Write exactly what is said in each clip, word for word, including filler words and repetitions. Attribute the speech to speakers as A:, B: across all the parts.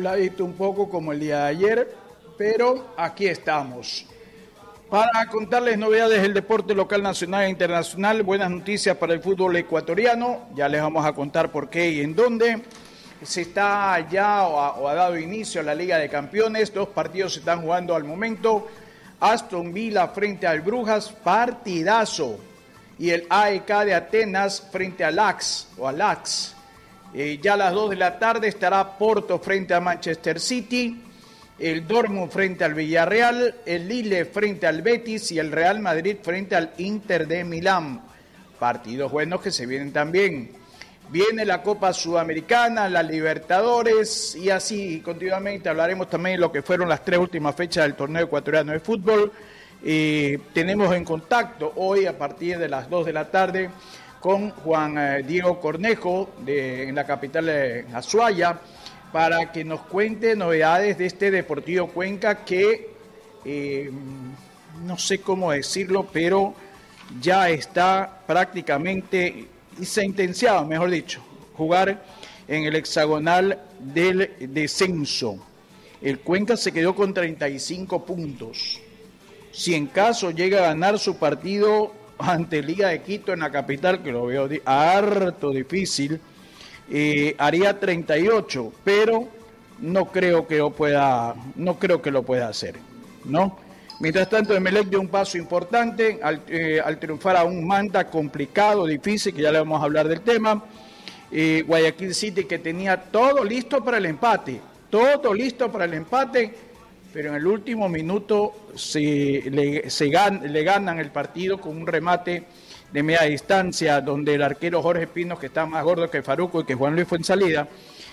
A: nubladito un poco como el día de ayer, pero aquí estamos. Para contarles novedades del deporte local, nacional e internacional, buenas noticias para el fútbol ecuatoriano, ya les vamos a contar por qué y en dónde. Se está ya o ha, o ha dado inicio a la Liga de Campeones, dos partidos se están jugando al momento. Aston Villa frente al Brujas, partidazo. Y el A E K de Atenas frente al Ajax o al Ajax. Eh, ya a las dos de la tarde estará Porto frente a Manchester City, el Dortmund frente al Villarreal, el Lille frente al Betis y el Real Madrid frente al Inter de Milán. Partidos buenos que se vienen también. Viene la Copa Sudamericana, la Libertadores y así continuamente hablaremos también de lo que fueron las tres últimas fechas del torneo ecuatoriano de fútbol. Eh, tenemos en contacto hoy a partir de las dos de la tarde con Juan eh, Diego Cornejo de, en la capital de Azuaya para que nos cuente novedades de este Deportivo Cuenca que eh, no sé cómo decirlo, pero ya está prácticamente y sentenciado, mejor dicho, jugar en el hexagonal del descenso. El Cuenca se quedó con treinta y cinco puntos. Si en caso llega a ganar su partido ante Liga de Quito en la capital, que lo veo harto difícil, eh, haría treinta y ocho, pero no creo que lo pueda, no creo que lo pueda hacer, ¿no? Mientras tanto, Emelec dio un paso importante al, eh, al triunfar a un Manta complicado, difícil, que ya le vamos a hablar del tema. Eh, Guayaquil City que tenía todo listo para el empate, todo listo para el empate, pero en el último minuto se, le, se gan, le ganan el partido con un remate de media distancia, donde el arquero Jorge Pinos, que está más gordo que Faruco y que Juan Luis Fuensalida,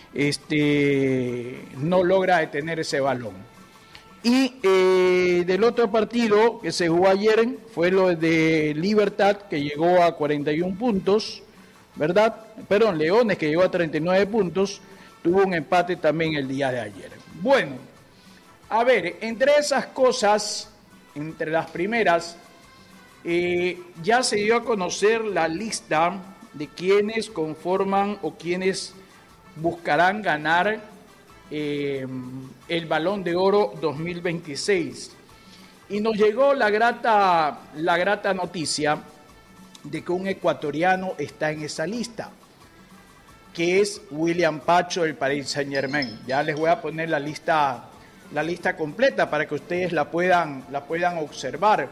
A: este, no logra detener ese balón. Y eh, del otro partido que se jugó ayer fue lo de Libertad, que llegó a cuarenta y uno puntos, ¿verdad? Perdón, Leones, que llegó a treinta y nueve puntos, tuvo un empate también el día de ayer. Bueno, a ver, entre esas cosas, entre las primeras, eh, ya se dio a conocer la lista de quienes conforman o quienes buscarán ganar Eh, el Balón de Oro dos mil veintiséis y nos llegó la grata, la grata noticia de que un ecuatoriano está en esa lista, que es William Pacho del Paris Saint-Germain. Ya les voy a poner la lista, la lista completa para que ustedes la puedan, la puedan observar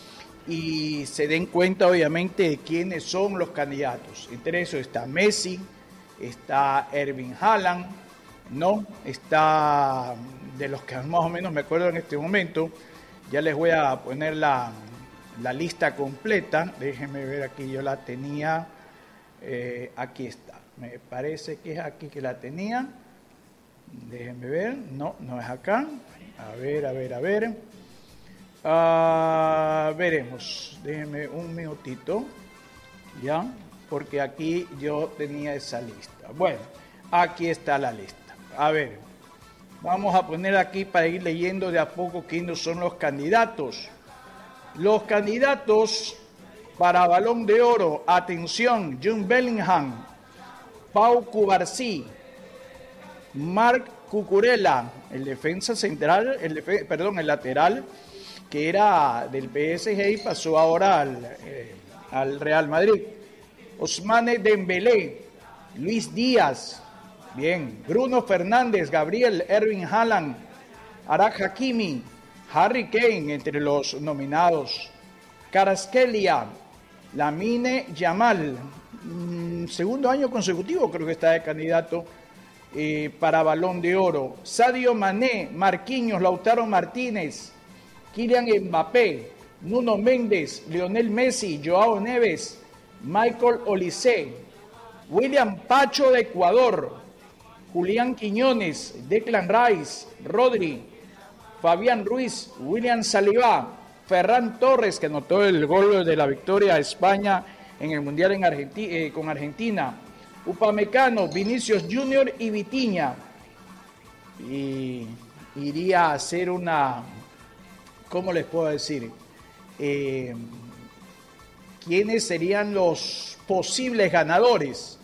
A: y se den cuenta obviamente de quiénes son los candidatos. Entre eso está Messi, está Erling Haaland, no, está de los que más o menos me acuerdo en este momento. Ya les voy a poner la, la lista completa. Déjenme ver aquí, yo la tenía. Eh, aquí está. Me parece que es aquí que la tenía. Déjenme ver. No, no es acá. A ver, a ver, a ver. Uh, veremos. Déjenme un minutito. Ya, porque aquí yo tenía esa lista. Bueno, aquí está la lista. A ver, vamos a poner aquí para ir leyendo de a poco quiénes son los candidatos. Los candidatos para Balón de Oro, atención, Jude Bellingham, Pau Cubarsí, Marc Cucurella, el defensa central, el def- perdón, el lateral, que era del P S G y pasó ahora al, eh, al Real Madrid. Ousmane Dembélé, Luis Díaz, bien, Bruno Fernández, Gabriel, Erling Haaland, Araj Hakimi, Harry Kane entre los nominados, Kvaratskhelia, Lamine Yamal, mm, segundo año consecutivo creo que está de candidato eh, para Balón de Oro, Sadio Mané, Marquinhos, Lautaro Martínez, Kylian Mbappé, Nuno Méndez, Lionel Messi, Joao Neves, Michael Olise, William Pacho de Ecuador, Julián Quiñones, Declan Rice, Rodri, Fabián Ruiz, William Saliba, Ferran Torres, que anotó el gol de la victoria a España en el Mundial en Argenti- eh, con Argentina, Upamecano, Vinicius Junior y Vitinha. Y iría a hacer una, ¿cómo les puedo decir? Eh, ¿Quiénes serían los posibles ganadores?